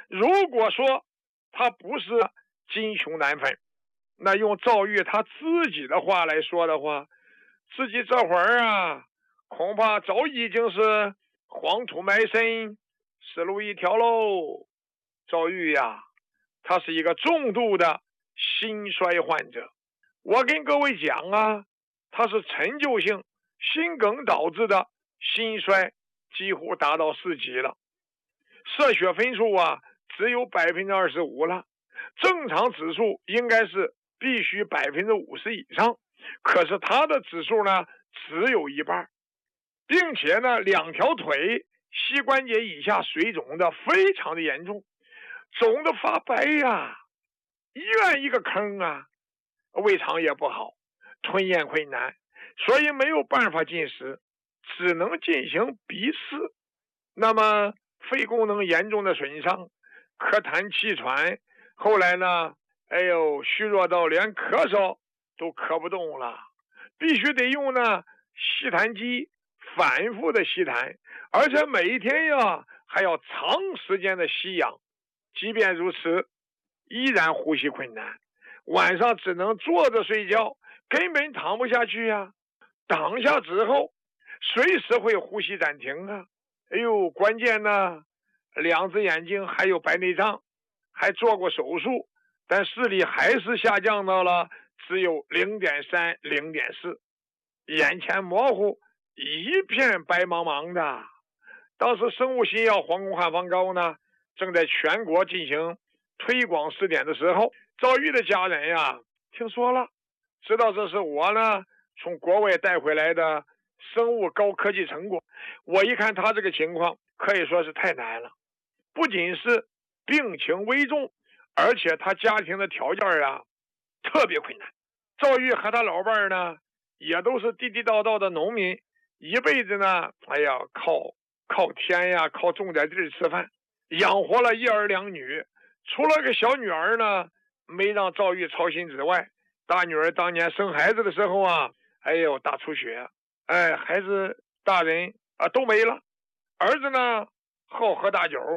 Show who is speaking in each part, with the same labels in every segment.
Speaker 1: 如果说他不是金熊难分，那用赵玉他自己的话来说的话，自己这会儿啊，恐怕早已经是黄土埋身，死路一条喽。赵玉呀，他是一个重度的心衰患者。我跟各位讲啊，他是陈旧性心梗导致的心衰，几乎达到4级了。射血分数啊，只有25%了。正常指数应该是必须50%以上，可是他的指数呢，只有一半，并且呢，2条腿膝关节以下水肿的非常的严重，肿得发白呀，医院一个坑啊，胃肠也不好，吞咽困难，所以没有办法进食，只能进行鼻饲。那么肺功能严重的损伤，咳痰气喘，后来呢，虚弱到连咳嗽都咳不动了，必须得用呢吸痰机反复的吸痰，而且每一天呀还要长时间的吸氧。即便如此，依然呼吸困难，晚上只能坐着睡觉，根本躺不下去呀。躺下之后，随时会呼吸暂停啊。关键呢，2只眼睛还有白内障，还做过手术，但视力还是下降到了只有0.3、0.4，眼前模糊，一片白茫茫的。当时生物新药黄宫汉方膏呢，正在全国进行推广试点的时候，赵玉的家人呀听说了，知道这是我呢从国外带回来的生物高科技成果。我一看他这个情况，可以说是太难了，不仅是病情危重，而且他家庭的条件啊特别困难。赵玉和他老伴呢也都是地地道道的农民，一辈子呢靠天呀，靠种点地吃饭，养活了1儿2女。除了个小女儿呢没让赵玉操心之外，大女儿当年生孩子的时候啊，大出血，孩子大人都没了。儿子呢好喝大酒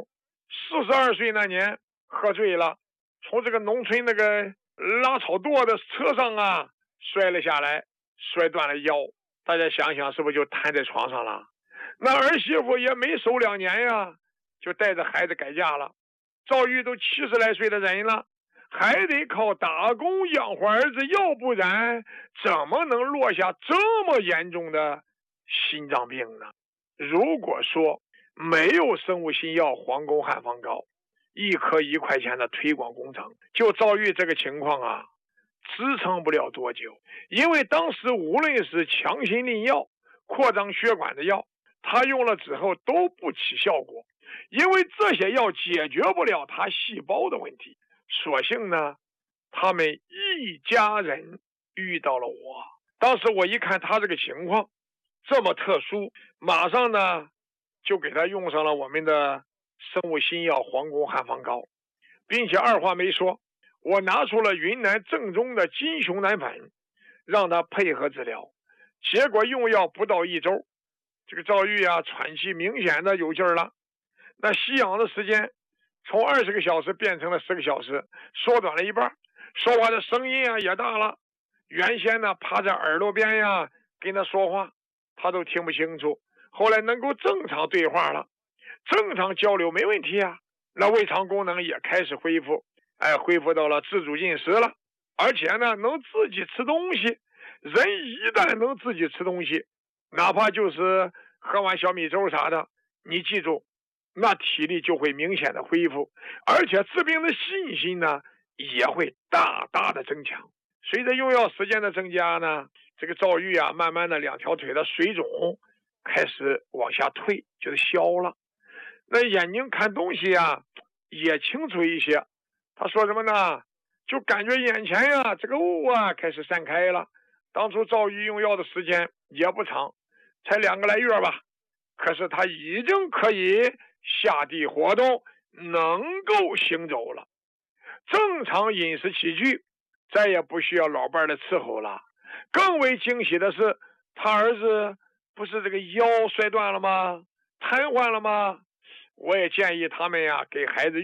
Speaker 1: ，42岁那年喝醉了，从这个农村那个拉草垛的车上啊摔了下来，摔断了腰。大家想想是不是就瘫在床上了？那儿媳妇也没守2年呀，就带着孩子改嫁了。赵玉都70来岁的人了，还得靠打工养活儿子，要不然怎么能落下这么严重的心脏病呢？如果说没有生物新药黄宫汉方膏，1颗1块钱的推广工程，就赵玉这个情况啊，支撑不了多久。因为当时无论是强心利药、扩张血管的药，他用了之后都不起效果，因为这些药解决不了他细胞的问题。所幸呢，他们一家人遇到了我。当时我一看他这个情况这么特殊，马上呢就给他用上了我们的生物新药黄宫汉方膏，并且二话没说，我拿出了云南正宗的金熊胆粉，让他配合治疗。结果用药不到1周，这个赵玉啊喘气明显的有劲儿了，那吸氧的时间从20个小时变成了10个小时，缩短了一半，说话的声音啊也大了。原先呢趴在耳朵边呀跟他说话，他都听不清楚，后来能够正常对话了，正常交流没问题啊。那胃肠功能也开始恢复，恢复到了自主进食了，而且呢能自己吃东西。人一旦能自己吃东西，哪怕就是喝完小米粥啥的，你记住，那体力就会明显的恢复，而且治病的信心呢也会大大的增强。随着用药时间的增加呢，这个赵玉啊慢慢的2条腿的水肿开始往下退，就是消了。那眼睛看东西啊也清楚一些。他说什么呢？就感觉眼前呀这个雾啊开始散开了。当初赵玉用药的时间也不长，才2个来月吧，可是他已经可以下地活动，能够行走了，正常饮食起居，再也不需要老伴的伺候了。更为惊喜的是，他儿子不是这个腰摔断了吗？瘫痪了吗？我也建议他们呀给孩子